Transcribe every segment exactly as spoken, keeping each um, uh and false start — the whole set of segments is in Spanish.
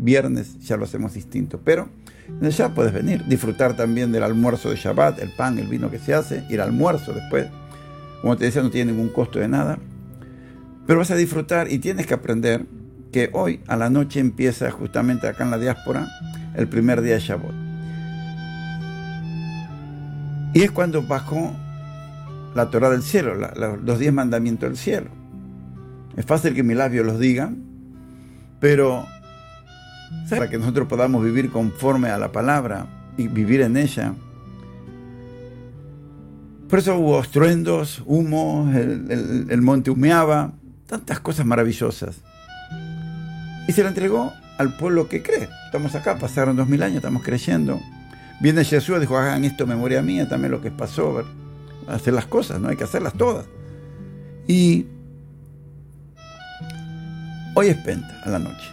viernes ya lo hacemos distinto, pero en el Shabbat puedes venir, disfrutar también del almuerzo de Shabbat, el pan, el vino que se hace, ir al almuerzo después. Como te decía, no tiene ningún costo de nada, pero vas a disfrutar y tienes que aprender que hoy a la noche empieza justamente acá en la diáspora el primer día de Shabbat. Y es cuando bajó la Torá del cielo, la, la, los diez mandamientos del cielo. Es fácil que mis labios los digan, pero para que nosotros podamos vivir conforme a la palabra y vivir en ella. Por eso hubo estruendos, humo, el, el, el monte humeaba, tantas cosas maravillosas. Y se la entregó al pueblo que cree. Estamos acá, pasaron dos mil años, estamos creyendo. Viene Jesús, dijo, hagan esto memoria mía, también lo que pasó, ver, hacer las cosas, no hay que hacerlas todas. Y hoy es Penta, a la noche.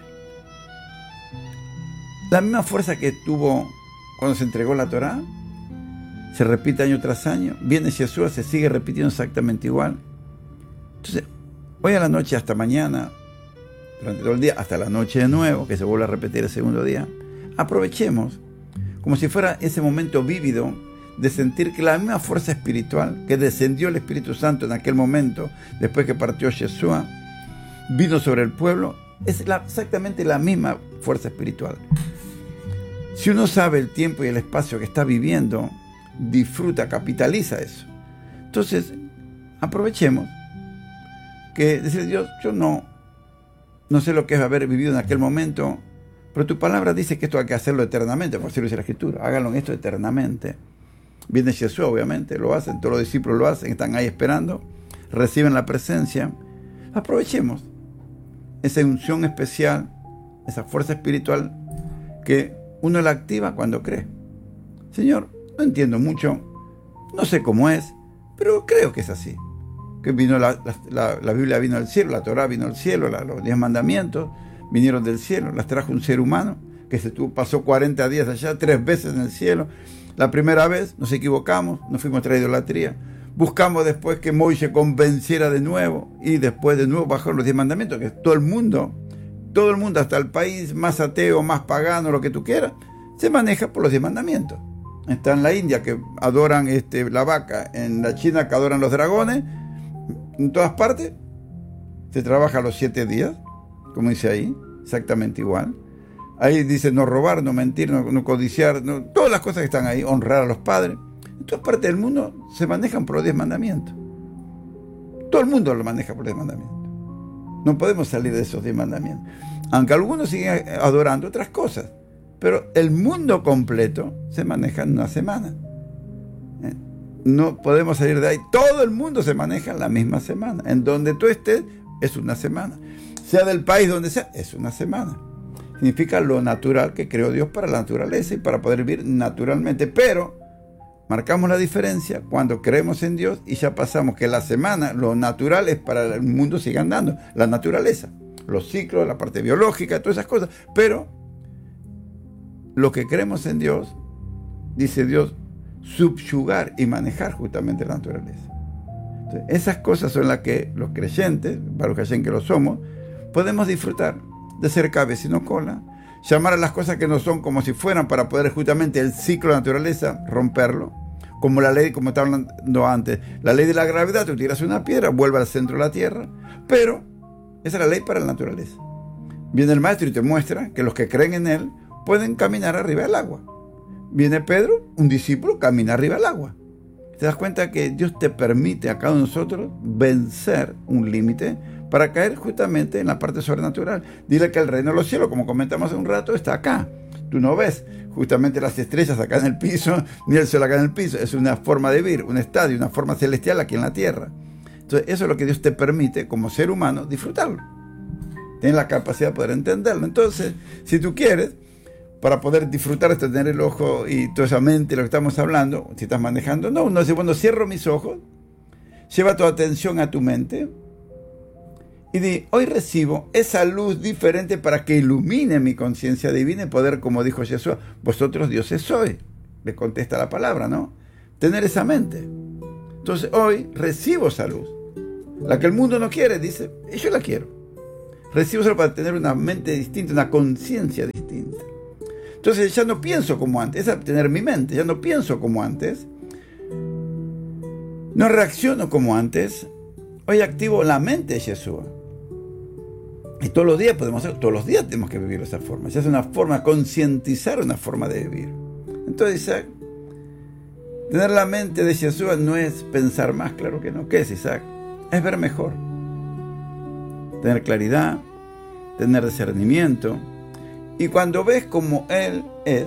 La misma fuerza que tuvo cuando se entregó la Torá, se repite año tras año. Viene Jesús, se sigue repitiendo exactamente igual. Entonces, hoy a la noche hasta mañana, durante todo el día, hasta la noche de nuevo, que se vuelve a repetir el segundo día, aprovechemos, como si fuera ese momento vívido, de sentir que la misma fuerza espiritual que descendió el Espíritu Santo en aquel momento, después que partió Jesús, vino sobre el pueblo, es la, exactamente la misma fuerza espiritual. Si uno sabe el tiempo y el espacio que está viviendo, disfruta, capitaliza eso. Entonces, aprovechemos que decir, Dios, yo no, no sé lo que es haber vivido en aquel momento, pero tu palabra dice que esto hay que hacerlo eternamente, por así lo dice la Escritura, háganlo en esto eternamente. Viene Jesús, obviamente, lo hacen, todos los discípulos lo hacen, están ahí esperando, reciben la presencia. Aprovechemos esa unción especial, esa fuerza espiritual que uno la activa cuando cree. Señor, no entiendo mucho, no sé cómo es, pero creo que es así. Que vino la, la, la Biblia vino del cielo, la Torá vino del cielo, la, los diez mandamientos vinieron del cielo, las trajo un ser humano que se tuvo, pasó cuarenta días allá, tres veces en el cielo. La primera vez nos equivocamos, nos fuimos tras idolatría. Buscamos después que Moisés convenciera de nuevo y después de nuevo bajaron los diez mandamientos, que todo el mundo, todo el mundo, hasta el país más ateo, más pagano, lo que tú quieras, se maneja por los diez mandamientos. Está en la India que adoran este, la vaca, en la China que adoran los dragones, en todas partes se trabaja los siete días, como dice ahí, exactamente igual. Ahí dice no robar, no mentir, no, no codiciar, no, todas las cosas que están ahí, honrar a los padres. En todas partes del mundo se manejan por los diez mandamientos. Todo el mundo lo maneja por los diez mandamientos. No podemos salir de esos diez mandamientos. Aunque algunos siguen adorando otras cosas. Pero el mundo completo se maneja en una semana. No podemos salir de ahí. Todo el mundo se maneja en la misma semana. En donde tú estés, es una semana. Sea del país donde sea, es una semana. Significa lo natural que creó Dios para la naturaleza y para poder vivir naturalmente. Pero marcamos la diferencia cuando creemos en Dios y ya pasamos que la semana, lo natural es para el mundo siga andando. La naturaleza, los ciclos, la parte biológica, todas esas cosas. Pero lo que creemos en Dios, dice Dios, subyugar y manejar justamente la naturaleza. Entonces, esas cosas son las que los creyentes, Baruch Hashem que lo somos, podemos disfrutar de ser cabeza y no cola, llamar a las cosas que no son como si fueran para poder justamente el ciclo de la naturaleza romperlo, como la ley, como estaba hablando antes, la ley de la gravedad, tú tiras una piedra, vuelve al centro de la tierra, pero esa es la ley para la naturaleza. Viene el maestro y te muestra que los que creen en él pueden caminar arriba del agua. Viene Pedro, un discípulo, camina arriba del agua. Te das cuenta que Dios te permite a cada uno de nosotros vencer un límite para caer justamente en la parte sobrenatural. Dile que el reino de los cielos, como comentamos hace un rato, está acá. Tú no ves justamente las estrellas acá en el piso, ni el sol acá en el piso. Es una forma de vivir, un estadio, una forma celestial aquí en la tierra. Entonces, eso es lo que Dios te permite, como ser humano, disfrutarlo. Tienes la capacidad de poder entenderlo. Entonces, si tú quieres, para poder disfrutar esto, tener el ojo y toda esa mente, lo que estamos hablando, si estás manejando, no, uno dice, bueno, cierro mis ojos, lleva tu atención a tu mente y di, hoy recibo esa luz diferente para que ilumine mi conciencia divina y poder, como dijo Jesús, vosotros dioses sois. Le contesta la palabra, ¿no? Tener esa mente. Entonces, hoy recibo esa luz. La que el mundo no quiere, dice, y yo la quiero. Recibo solo para tener una mente distinta, una conciencia distinta. Entonces ya no pienso como antes, es tener mi mente, ya no pienso como antes, no reacciono como antes, hoy activo la mente de Yeshua. Y todos los días podemos hacer, todos los días tenemos que vivir de esa forma. Ya es una forma, concientizar una forma de vivir. Entonces Isaac, tener la mente de Yeshua no es pensar más, claro que no. ¿Qué es Isaac? Es ver mejor. Tener claridad, tener discernimiento. Y cuando ves como Él es,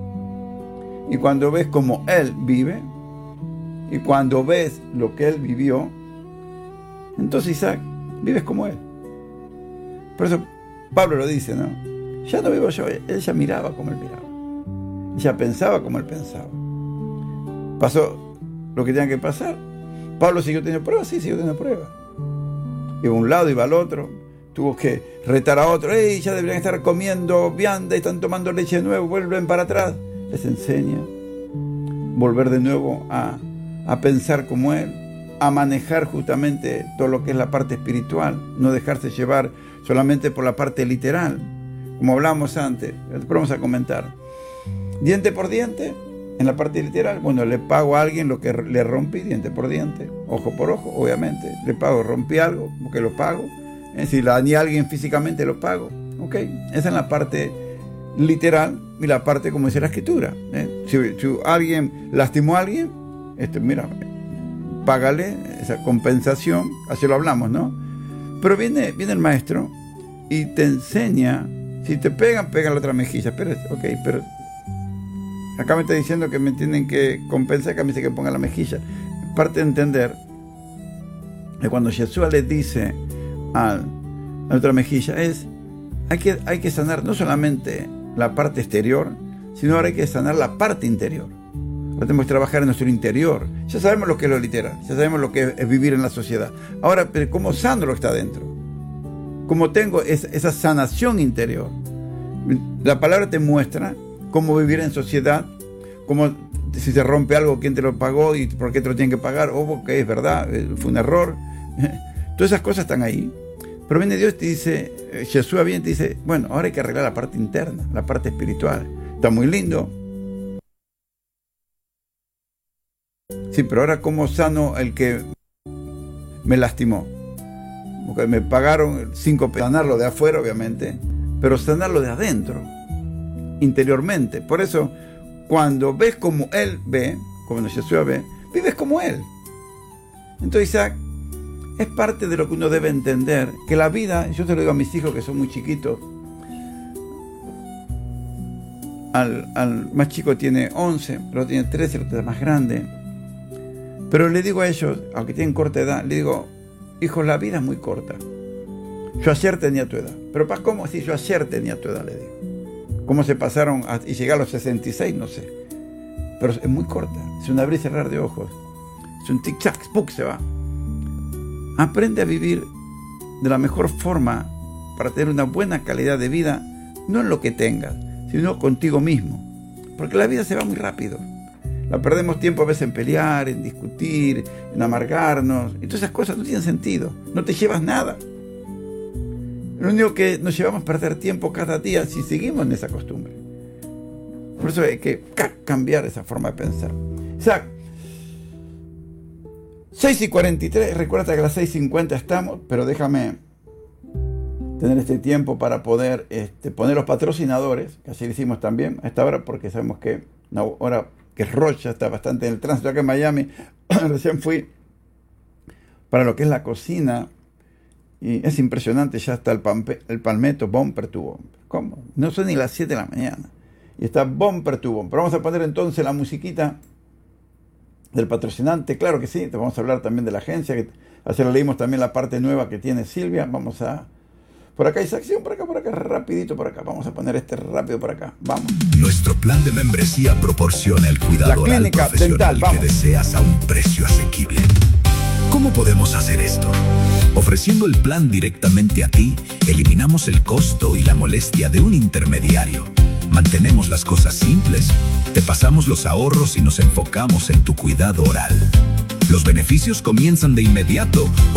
y cuando ves como Él vive, y cuando ves lo que Él vivió, entonces Isaac, vives como Él. Por eso Pablo lo dice, ¿no? Ya no vivo yo, él ya miraba como él miraba. Ya pensaba como él pensaba. Pasó lo que tenía que pasar. Pablo siguió teniendo pruebas, sí, siguió teniendo pruebas. Iba a un lado, iba al otro. Tuvo que retar a otro. ¡Ey! Ya deberían estar comiendo vianda y están tomando leche de nuevo. Vuelven para atrás. Les enseña. Volver de nuevo a, a pensar como él. A manejar justamente todo lo que es la parte espiritual. No dejarse llevar solamente por la parte literal, como hablábamos antes. Después vamos a comentar. Diente por diente, en la parte literal, bueno, le pago a alguien lo que le rompí, diente por diente, ojo por ojo, obviamente. Le pago, rompí algo, porque lo pago. Eh, si la dañé a alguien físicamente, lo pago. Ok, esa es la parte literal y la parte, como dice la escritura. Eh. Si, si alguien lastimó a alguien, este, mira, págale esa compensación, así lo hablamos, ¿no? Pero viene, viene el maestro y te enseña, si te pegan, pega la otra mejilla. Pero, ok, pero acá me está diciendo que me tienen que compensar, acá me dice que ponga la mejilla. Parte de entender que cuando Yeshua le dice a la otra mejilla, es, hay que, hay que sanar no solamente la parte exterior, sino ahora hay que sanar la parte interior. Ahora tenemos que trabajar en nuestro interior. Ya sabemos lo que es lo literal, ya sabemos lo que es vivir en la sociedad. Ahora, pero ¿cómo sano lo que está dentro? ¿Cómo tengo esa, esa sanación interior? La palabra te muestra cómo vivir en sociedad, cómo, si se rompe algo, quién te lo pagó y por qué te lo tienen que pagar, o porque es verdad, fue un error. Todas esas cosas están ahí. Pero viene Dios y te dice, Yeshua viene y te dice, bueno, ahora hay que arreglar la parte interna, la parte espiritual. Está muy lindo. Sí, pero ahora ¿cómo sano el que me lastimó? Porque me pagaron cinco pesos. Sanarlo de afuera, obviamente, pero sanarlo de adentro, interiormente. Por eso, cuando ves como Él ve, como Yeshua ve, vives como Él. Entonces, Isaac, es parte de lo que uno debe entender, que la vida, yo te lo digo a mis hijos que son muy chiquitos, al, al más chico tiene once, el otro tiene trece, el otro es más grande. Pero le digo a ellos, aunque tienen corta edad, le digo, hijos, la vida es muy corta. Yo ayer tenía tu edad. Pero ¿para cómo? Si yo ayer tenía tu edad, le digo. ¿Cómo se pasaron a, y llegar a los sesenta y seis? No sé. Pero es muy corta. Es un abrir y cerrar de ojos. Es un tic-tac, ¡puc! Se va. Aprende a vivir de la mejor forma para tener una buena calidad de vida, no en lo que tengas, sino contigo mismo. Porque la vida se va muy rápido. La perdemos tiempo a veces en pelear, en discutir, en amargarnos. Y todas esas cosas no tienen sentido. No te llevas nada. Lo único que nos llevamos a perder tiempo cada día si seguimos en esa costumbre. Por eso hay que cambiar esa forma de pensar. Isaac, seis y cuarenta y tres, recuerda que a las seis y cincuenta estamos, pero déjame tener este tiempo para poder este, poner los patrocinadores, que así lo hicimos también a esta hora, porque sabemos que una hora que Rocha está bastante en el tránsito acá en Miami. Recién fui para lo que es la cocina y es impresionante, ya está el, pampe, el palmetto bumper to bumper. ¿Cómo? No son ni las siete de la mañana y está bumper to bumper. Vamos a poner entonces la musiquita del patrocinante, claro que sí. Te vamos a hablar también de la agencia, que ayer leímos también la parte nueva que tiene Silvia. Vamos a... Por acá hay sección, por acá, por acá, rapidito por acá. Vamos a poner este rápido por acá. Vamos. Nuestro plan de membresía proporciona el cuidado la clínica dental, vamos, que deseas a un precio asequible. ¿Cómo podemos hacer esto? Ofreciendo el plan directamente a ti, eliminamos el costo y la molestia de un intermediario. Mantenemos las cosas simples, te pasamos los ahorros y nos enfocamos en tu cuidado oral. Los beneficios comienzan de inmediato.